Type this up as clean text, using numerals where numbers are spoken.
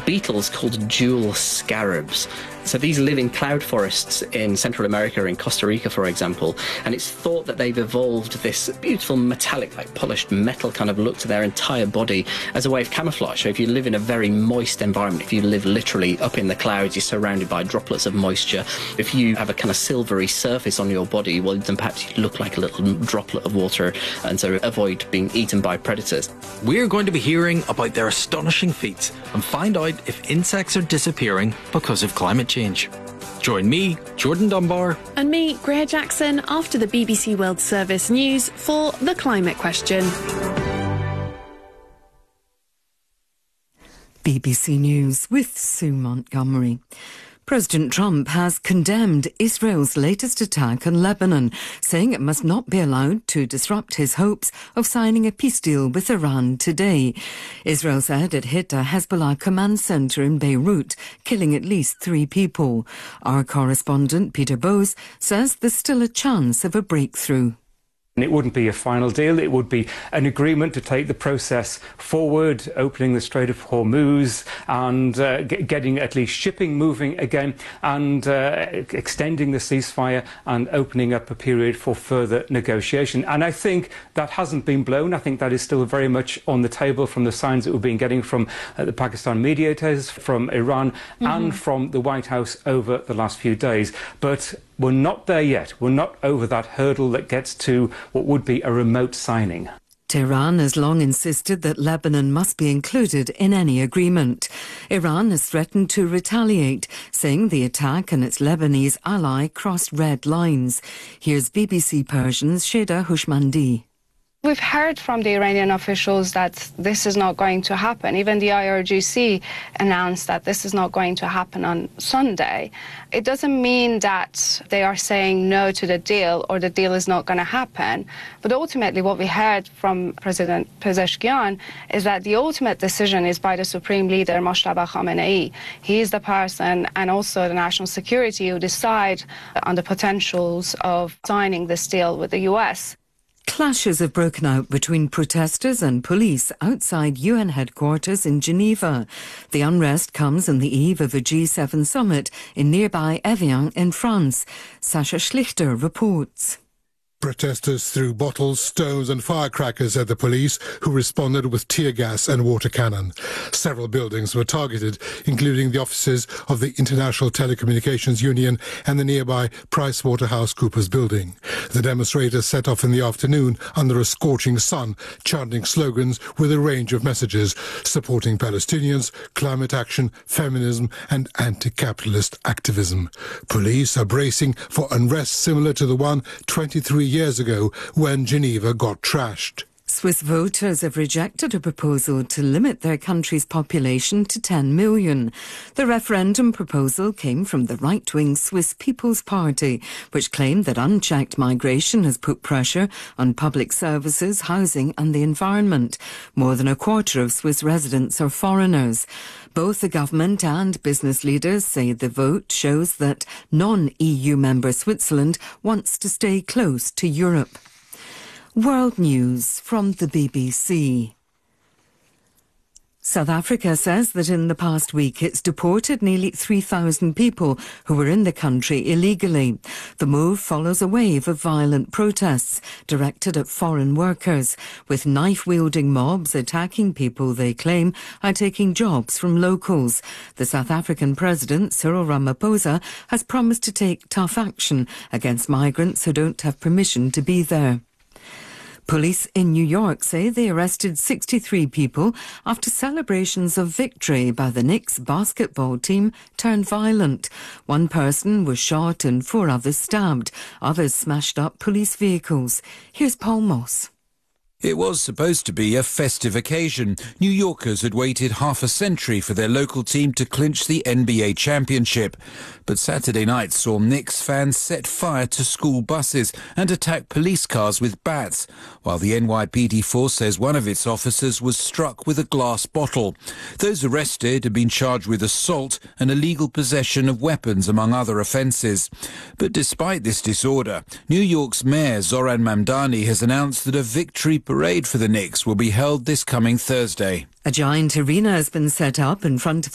beetles called jewel scarabs. So these live in cloud forests in Central America, in Costa Rica, for example, and it's thought that they've evolved this beautiful metallic, like polished metal kind of look to their entire body as a way of camouflage. So if you live in a very moist environment, if you live literally up in the clouds, you're surrounded by droplets of moisture. If you have a kind of silvery surface on your body, well, then perhaps you look like a little droplet of water, and so avoid being eaten by predators. We're going to be hearing about their astonishing feats and find out if insects are disappearing because of climate change. Join me, Jordan Dunbar. And me, Greer Jackson, after the BBC World Service News for The Climate Question. BBC News with Sue Montgomery. President Trump has condemned Israel's latest attack on Lebanon, saying it must not be allowed to disrupt his hopes of signing a peace deal with Iran today. Israel said it hit a Hezbollah command centre in Beirut, killing at least 3 people. Our correspondent Peter Bowes says there's still a chance of a breakthrough. And it wouldn't be a final deal. It would be an agreement to take the process forward, opening the Strait of Hormuz and getting at least shipping moving again, and extending the ceasefire and opening up a period for further negotiation. And I think that hasn't been blown. I think that is still very much on the table from the signs that we've been getting from the Pakistan mediators, from Iran and from the White House over the last few days. But we're not there yet. We're not over that hurdle that gets to what would be a remote signing. Tehran has long insisted that Lebanon must be included in any agreement. Iran has threatened to retaliate, saying the attack and its Lebanese ally crossed red lines. Here's BBC Persian's Sheda Houshmandi. We've heard from the Iranian officials that this is not going to happen. Even the IRGC announced that this is not going to happen on Sunday. It doesn't mean that they are saying no to the deal or the deal is not going to happen. But ultimately what we heard from President Pezeshkian is that the ultimate decision is by the Supreme Leader, Mojtaba Khamenei. He is the person, and also the national security, who decide on the potentials of signing this deal with the US. Clashes have broken out between protesters and police outside UN headquarters in Geneva. The unrest comes on the eve of a G7 summit in nearby Evian in France. Sasha Schlichter reports. Protesters threw bottles, stones and firecrackers at the police, who responded with tear gas and water cannon. Several buildings were targeted, including the offices of the International Telecommunications Union and the nearby PricewaterhouseCoopers building. The demonstrators set off in the afternoon under a scorching sun, chanting slogans with a range of messages supporting Palestinians, climate action, feminism and anti-capitalist activism. Police are bracing for unrest similar to the one 23 years ago when Geneva got trashed. Swiss voters have rejected a proposal to limit their country's population to 10 million. The referendum proposal came from the right-wing Swiss People's Party, which claimed that unchecked migration has put pressure on public services, housing and the environment. More than a quarter of Swiss residents are foreigners. Both the government and business leaders say the vote shows that non-EU member Switzerland wants to stay close to Europe. World News from the BBC. South Africa says that in the past week it's deported nearly 3,000 people who were in the country illegally. The move follows a wave of violent protests directed at foreign workers, with knife-wielding mobs attacking people they claim are taking jobs from locals. The South African President, Cyril Ramaphosa, has promised to take tough action against migrants who don't have permission to be there. Police in New York say they arrested 63 people after celebrations of victory by the Knicks basketball team turned violent. One person was shot and 4 others stabbed. Others smashed up police vehicles. Here's Paul Moss. It was supposed to be a festive occasion. New Yorkers had waited half a century for their local team to clinch the NBA championship. But Saturday night saw Knicks fans set fire to school buses and attack police cars with bats, while the NYPD force says one of its officers was struck with a glass bottle. Those arrested have been charged with assault and illegal possession of weapons, among other offences. But despite this disorder, New York's Mayor Zoran Mamdani has announced that a victory parade for the Knicks will be held this coming Thursday. A giant arena has been set up in front of